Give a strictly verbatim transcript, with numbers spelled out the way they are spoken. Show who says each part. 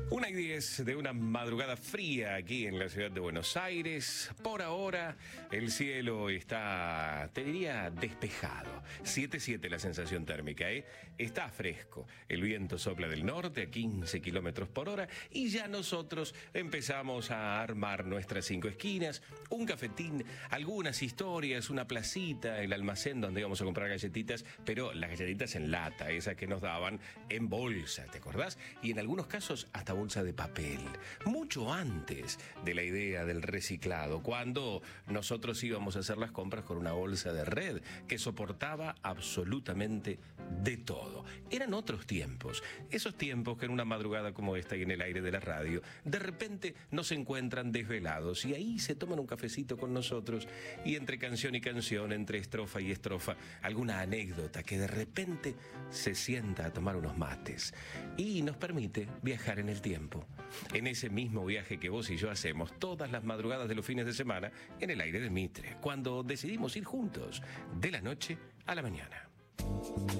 Speaker 1: Una y diez de una madrugada fría aquí en la ciudad de Buenos Aires. Por ahora el cielo está, te diría, despejado. siete siete la sensación térmica, ¿eh? Está fresco. El viento sopla del norte a quince kilómetros por hora y ya nosotros empezamos a armar nuestras cinco esquinas, un cafetín, algunas historias, una placita, el almacén donde íbamos a comprar galletitas, pero las galletitas en lata, esas que nos daban en bolsa, ¿te acordás? Y en algunos casos hasta bolsa de papel, mucho antes de la idea del reciclado, cuando nosotros íbamos a hacer las compras con una bolsa de red que soportaba absolutamente de todo. Eran otros tiempos, esos tiempos que en una madrugada como esta y en el aire de la radio, de repente nos encuentran desvelados y ahí se toman un cafecito con nosotros y entre canción y canción, entre estrofa y estrofa, alguna anécdota que de repente se sienta a tomar unos mates y nos permite viajar en el tiempo. En ese mismo viaje que vos y yo hacemos todas las madrugadas de los fines de semana en el aire de Mitre, cuando decidimos ir juntos de la noche a la mañana.